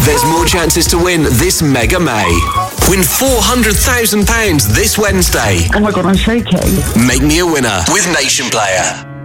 There's more chances to win this Mega May. Win £400,000 this Wednesday. Oh my God, I'm shaking. Make me a winner with Nation Player.